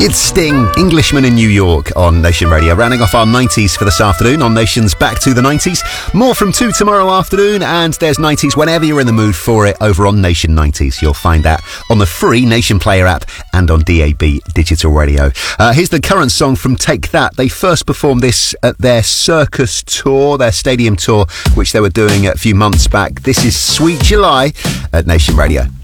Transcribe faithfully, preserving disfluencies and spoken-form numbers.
It's Sting, Englishman in New York on Nation Radio. Rounding off our nineties for this afternoon on Nation's Back to the nineties. More from two tomorrow afternoon, and there's nineties whenever you're in the mood for it over on Nation nineties. You'll find that on the free Nation Player app and on D A B Digital Radio. Uh, here's the current song from Take That. They first performed this at their circus tour, their stadium tour, which they were doing a few months back. This is Sweet July at Nation Radio.